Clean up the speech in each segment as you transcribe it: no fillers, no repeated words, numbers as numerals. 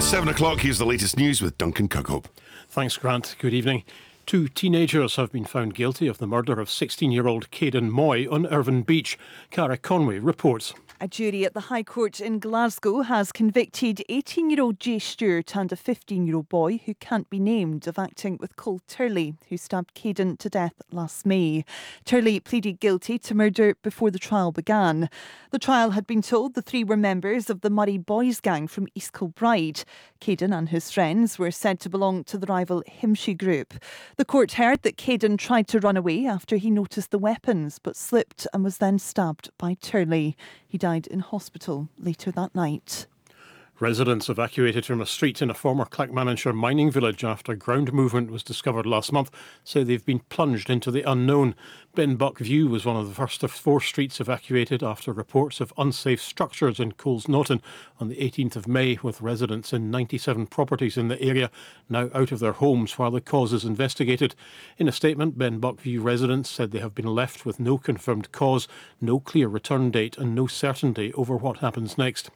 7 o'clock, here's the latest news with Duncan Kirkhope. Thanks, Grant. Good evening. 2 teenagers have been found guilty of the murder of 16-year-old Caden Moy on Irvine Beach. Cara Conway reports. A jury at the High Court in Glasgow has convicted 18-year-old Jay Stewart and a 15-year-old boy who can't be named of acting with Cole Turley, who stabbed Caden to death last May. Turley pleaded guilty to murder before the trial began. The trial had been told the three were members of the Murray Boys gang from East Kilbride. Caden and his friends were said to belong to the rival Himshi group. The court heard that Caden tried to run away after he noticed the weapons, but slipped and was then stabbed by Turley. He died in hospital later that night. Residents evacuated from a street in a former Clackmannanshire mining village after ground movement was discovered last month say they've been plunged into the unknown. Benbuck View was one of the first of 4 streets evacuated after reports of unsafe structures in Coles Norton on the 18th of May, with residents in 97 properties in the area now out of their homes while the cause is investigated. In a statement, Benbuck View residents said they have been left with no confirmed cause, no clear return date and no certainty over what happens next.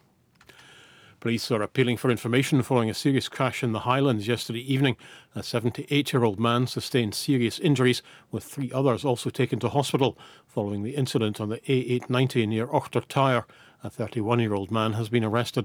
Police are appealing for information following a serious crash in the Highlands yesterday evening. A 78-year-old man sustained serious injuries, with 3 others also taken to hospital following the incident on the A890 near Ochtertyre. A 31-year-old man has been arrested.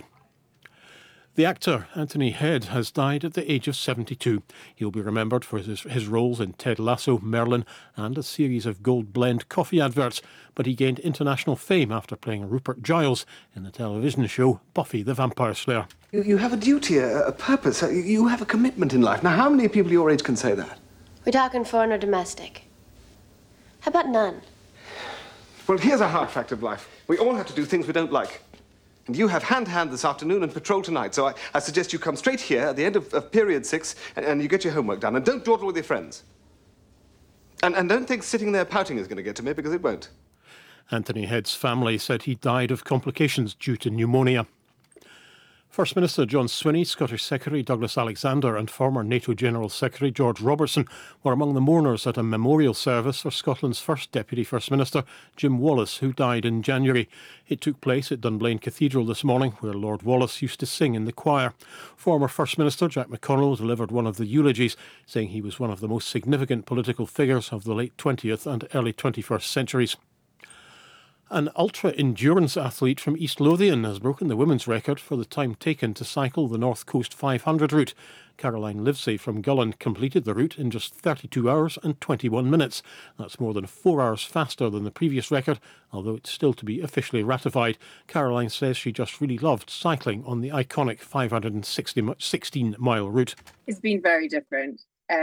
The actor Anthony Head has died at the age of 72. He'll be remembered for his roles in Ted Lasso, Merlin and a series of Gold Blend coffee adverts, but he gained international fame after playing Rupert Giles in the television show Buffy the Vampire Slayer. You have a duty, a purpose, you have a commitment in life. Now, how many people your age can say that? We're talking foreign or domestic. How about none? Well, here's a hard fact of life. We all have to do things we don't like. And you have hand-to-hand this afternoon and patrol tonight, so I suggest you come straight here at the end of period 6 and you get your homework done. And don't dawdle with your friends. And don't think sitting there pouting is going to get to me, because it won't. Anthony Head's family said he died of complications due to pneumonia. First Minister John Swinney, Scottish Secretary Douglas Alexander and former NATO General Secretary George Robertson were among the mourners at a memorial service for Scotland's first Deputy First Minister, Jim Wallace, who died in January. It took place at Dunblane Cathedral this morning, where Lord Wallace used to sing in the choir. Former First Minister Jack McConnell delivered one of the eulogies, saying he was one of the most significant political figures of the late 20th and early 21st centuries. An ultra-endurance athlete from East Lothian has broken the women's record for the time taken to cycle the North Coast 500 route. Caroline Livesey from Gullen completed the route in just 32 hours and 21 minutes. That's more than 4 hours faster than the previous record, although it's still to be officially ratified. Caroline says she just really loved cycling on the iconic 516-mile route. It's been very different.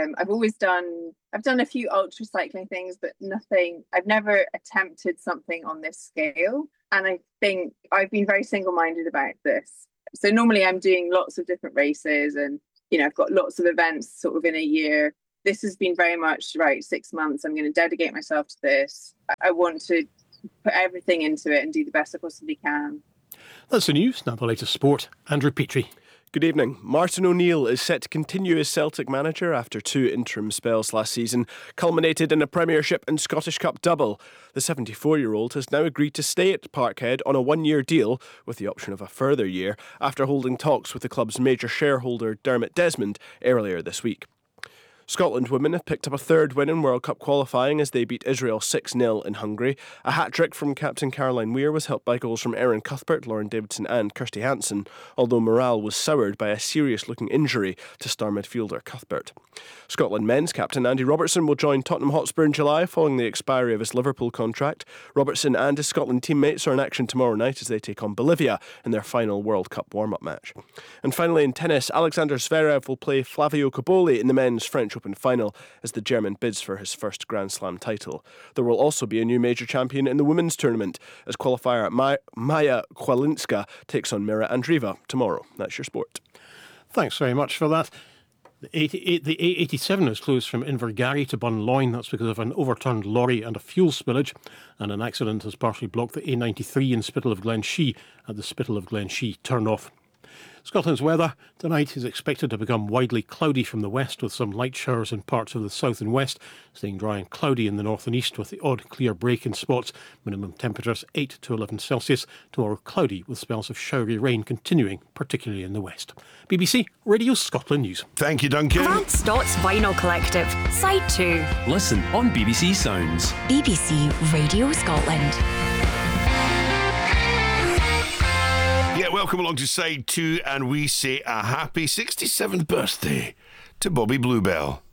I've done a few ultra cycling things, but I've never attempted something on this scale. And I think I've been very single-minded about this. So normally I'm doing lots of different races and, I've got lots of events sort of in a year. This has been very much, 6 months, I'm going to dedicate myself to this. I want to put everything into it and do the best I possibly can. That's the news. Now the latest sport. Andrew Petrie. Good evening. Martin O'Neill is set to continue as Celtic manager after 2 interim spells last season, culminated in a Premiership and Scottish Cup double. The 74-year-old has now agreed to stay at Parkhead on a 1-year deal with the option of a further year after holding talks with the club's major shareholder Dermot Desmond earlier this week. Scotland women have picked up a 3rd win in World Cup qualifying as they beat Israel 6-0 in Hungary. A hat-trick from captain Caroline Weir was helped by goals from Erin Cuthbert, Lauren Davidson and Kirsty Hansen, although morale was soured by a serious-looking injury to star midfielder Cuthbert. Scotland men's captain Andy Robertson will join Tottenham Hotspur in July following the expiry of his Liverpool contract. Robertson and his Scotland teammates are in action tomorrow night as they take on Bolivia in their final World Cup warm-up match. And finally in tennis, Alexander Zverev will play Flavio Cobolli in the men's French Open final as the German bids for his first Grand Slam title. There will also be a new major champion in the women's tournament as qualifier Maya Kwalinska takes on Mira Andreeva tomorrow. That's your sport. Thanks very much for that. The A87 is closed from Invergarry to Bunloyne. That's because of an overturned lorry and a fuel spillage. And an accident has partially blocked the A93 in Spittal of Glenshee at the Spittal of Glenshee turn-off. Scotland's weather tonight is expected to become widely cloudy from the west with some light showers in parts of the south and west, staying dry and cloudy in the north and east with the odd clear break in spots. Minimum temperatures 8 to 11 Celsius. Tomorrow cloudy with spells of showery rain continuing, particularly in the west. BBC Radio Scotland News. Thank you, Duncan. Grant Stott's Vinyl Collective, Side 2. Listen on BBC Sounds. BBC Radio Scotland. Yeah, welcome along to Side 2, and we say a happy 67th birthday to Bobby Bluebell.